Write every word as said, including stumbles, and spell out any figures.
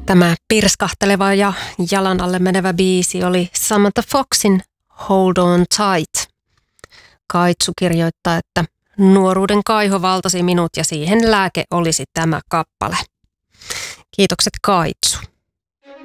Tämä pirskahteleva ja jalan alle menevä biisi oli Samantha Foxin Hold on Tight. Kaitsu kirjoittaa, että nuoruuden kaiho valtasi minut ja siihen lääke olisi tämä kappale. Kiitokset Kaitsu.